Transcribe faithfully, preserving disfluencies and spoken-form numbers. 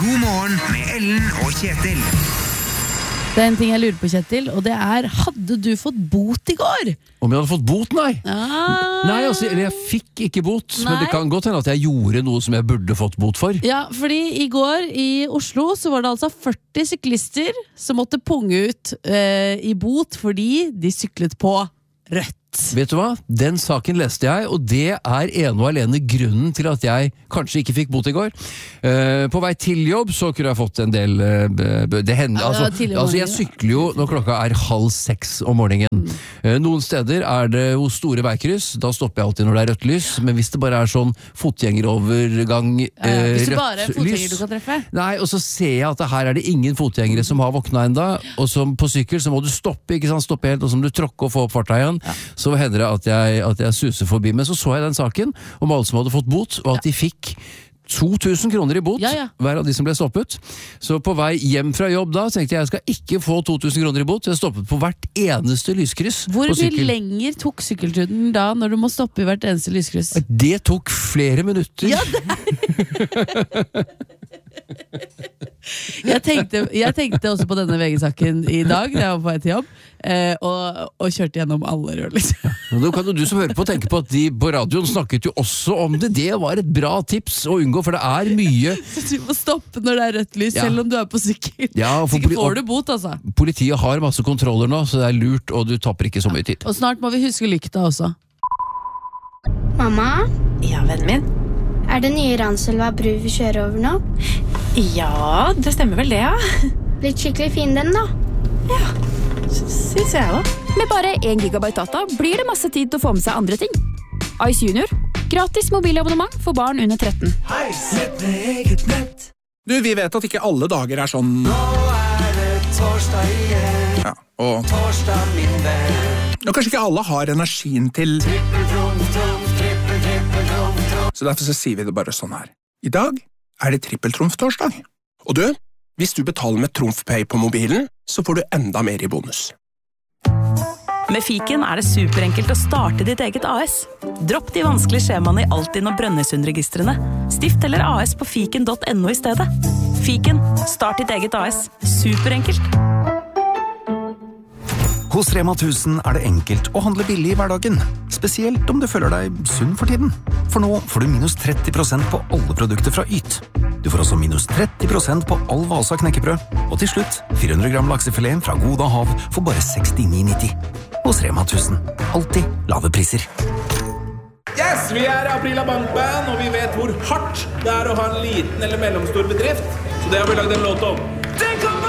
God morgen med Ellen og Kjetil. Det er en ting jeg lurer på, Kjetil, og det er, hadde du fått bot i går? Om jeg hadde fått bot, nei. Ah. Nei, altså, eller jeg fikk ikke bot, Nei. men det kan godt hende at jeg gjorde noe som jeg burde fått bot for. Ja, fordi i går i Oslo så var det altså førti syklister som måtte punge ut eh, i bot fordi de syklet på rødt. Vet du hva? Den saken leste jeg, og det er ene og alene grunnen til at jeg kanskje ikke fikk bot i går. Uh, på vei til jobb så kunne jeg fått en del uh, det hender, Ja, det var altså, tidlig altså jeg morgen. sykler jo når klokka er halv seks om morgenen. Mm. Uh, noen steder er det hos store veikryss, da stopper jeg alltid når det er rødt lys, men hvis det bare er sånn fotgjengerovergang, uh, Eh, hvis du bare er rødt fotgjenger lys du kan treffe. Nei, og så ser jeg at her er det ingen fotgjengere som har våkna enda, og som på sykkel så må du stoppe, ikke sant, stoppe helt, og så må du tråkke og få opp farta igjen. Ja. Så hender det at jeg, at jeg suser forbi. Men så så jeg den saken om alle som hadde fått bot, og at de fikk to tusen kroner i bot, Ja, ja. hver av de som ble stoppet. Så på vei hjem fra jobb da, så tenkte jeg jeg skal ikke få to tusen kroner i bot, jeg stoppet på hvert eneste lyskryss Hvor på mye sykkel. lenger tok sykkelturen da, når du må stoppe i hvert eneste lyskryss? Det tok flere minutter. Ja, det jeg, tenkte, jeg tenkte også på denne V G-saken i dag da jeg var på vei til jobb, eh, og, og kjørte gjennom alle rør, liksom. Nå kan jo du som hører på tenke på at de på radioen snakket jo også om det. Det var et bra tips å unngå, for det er mye. Så du må stoppe når det er rødt lys, Ja. selv om du er på sykkel. Ja, for Så ikke poli- får du bot, altså. Politiet har masse kontroller nå, så det er lurt, og du tapper ikke så mye tid. Og snart må vi huske lykta også. Mamma, Ja, vennen min. er det nye Ranselva bru vi kjører over nå? Ja, det stemmer vel det, ja. Blitt skikkelig fin den da. Synes jeg også. Med bare én gigabyte data blir det masse tid til å få med seg andre ting. Ice Junior. Gratis mobilabonnement for barn under tretten. Du, vi vet at ikke alle dager er sånn. Ja, og og kanskje ikke alle har energien til. Så derfor så sier vi det bare sånn her. I dag er det trippeltrumftorsdag. Og du, hvis du betaler med TrumfPay på mobilen, så får du enda mer i bonus. Med Fiken er det superenkelt å starte ditt eget A S. Dropp de vanskelige skjemaene i Altinn og Brønnøysundregistrene. Stift eller A S på fiken punktum no i stedet. Fiken, start ditt eget A S. Superenkelt. Hos Rema tusen er det enkelt å handle billig i hverdagen, spesielt om du føler deg sunn for tiden. For nå får du minus tretti prosent på alle produkter fra Yt. Du får også minus tretti prosent på all Vasa knekkebrød, og til slutt fire hundre gram laksefilet fra Goda Hav for bare sekstini nitti. Hos Rema tusen, alltid lave priser. Yes, vi er Aprila Bankband, og vi vet hvor hardt det er å ha en liten eller mellomstor bedrift. Så det har vi lagd en låt om.